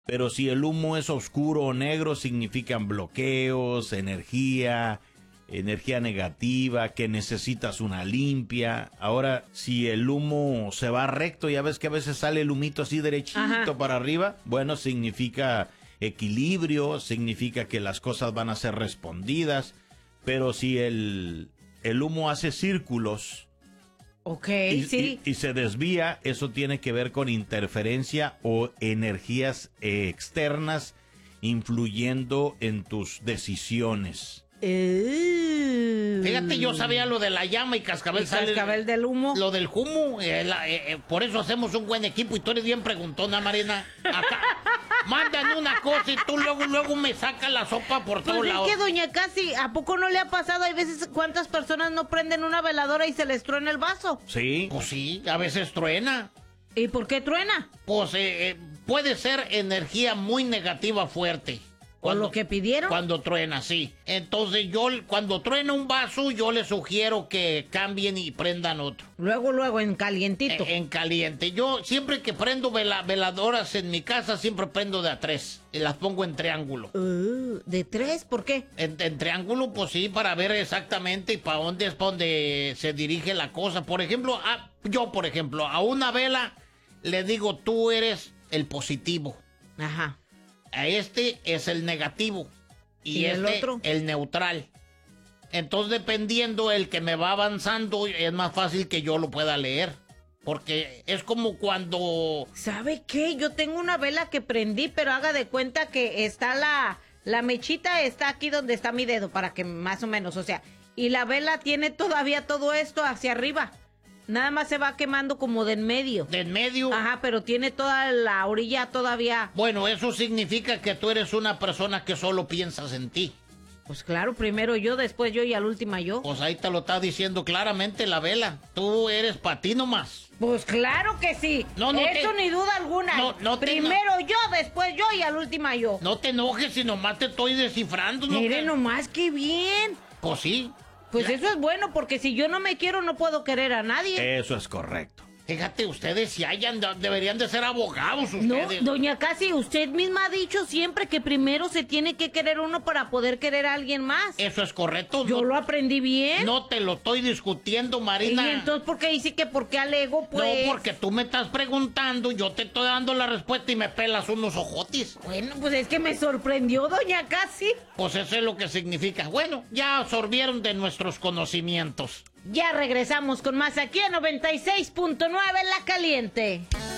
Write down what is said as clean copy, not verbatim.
Pero si el humo es oscuro o negro, significan bloqueos, energía negativa, que necesitas una limpia. Ahora, si el humo se va recto, ya ves que a veces sale el humito así derechito para arriba, bueno, significa equilibrio, significa que las cosas van a ser respondidas. Pero si el humo hace círculos y se desvía, eso tiene que ver con interferencia o energías externas influyendo en tus decisiones. Fíjate, yo sabía lo de la llama y cascabel sale. Cascabel del humo. Lo del humo, por eso hacemos un buen equipo y tú eres bien preguntona, Marina. Acá mandan una cosa y tú luego me sacas la sopa por todos lados. Pues es que doña Casi, ¿a poco no le ha pasado? Hay veces, ¿cuántas personas no prenden una veladora y se les truena el vaso? Sí. Pues sí, a veces truena. ¿Y por qué truena? Pues puede ser energía muy negativa fuerte. ¿O lo que pidieron? Cuando truena, sí. Entonces cuando truena un vaso, yo les sugiero que cambien y prendan otro. Luego, en calientito. En caliente. Yo siempre que prendo veladoras en mi casa, siempre prendo de a 3. Y las pongo en triángulo. ¿De 3? ¿Por qué? En triángulo, pues sí, para ver exactamente para dónde es para dónde se dirige la cosa. Por ejemplo, a una vela le digo, tú eres el positivo. Ajá. A este es el negativo y el otro, el neutral. Entonces, dependiendo el que me va avanzando, es más fácil que yo lo pueda leer. Porque es como cuando... ¿Sabe qué? Yo tengo una vela que prendí, pero haga de cuenta que está la mechita está aquí donde está mi dedo, para que más o menos, o sea, y la vela tiene todavía todo esto hacia arriba. Nada más se va quemando como de en medio. ¿De en medio? Ajá, pero tiene toda la orilla todavía. Bueno, eso significa que tú eres una persona que solo piensas en ti. Pues claro, primero yo, después yo y al última yo. Pues ahí te lo está diciendo claramente la vela. Tú eres para ti nomás. Pues claro que sí. Eso ni duda alguna. Primero yo, después yo y al última yo. No te enojes si nomás te estoy descifrando. Mire nomás, qué bien. Pues sí. Pues eso es bueno, porque si yo no me quiero, no puedo querer a nadie. Eso es correcto. Fíjate, ustedes si deberían de ser abogados ustedes. No, doña Casi, usted misma ha dicho siempre que primero se tiene que querer uno para poder querer a alguien más. Eso es correcto. Yo lo aprendí bien. No te lo estoy discutiendo, Marina. ¿Y entonces por qué dice que por qué alego, pues? No, porque tú me estás preguntando, yo te estoy dando la respuesta y me pelas unos ojotis. Bueno, pues es que me sorprendió, doña Casi. Pues eso es lo que significa. Bueno, ya absorbieron de nuestros conocimientos. Ya regresamos con más aquí a 96.9 La Caliente.